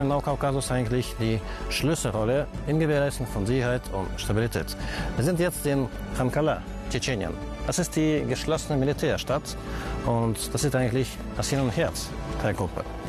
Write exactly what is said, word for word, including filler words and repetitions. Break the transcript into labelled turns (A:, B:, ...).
A: im Nordkaukasus eigentlich die Schlüsselrolle in Gewährleistung von Sicherheit und Stabilität. Wir sind jetzt in Khankala, Tschetschenien. Das ist die geschlossene Militärstadt und das ist eigentlich das Hirn und Herz der Gruppe.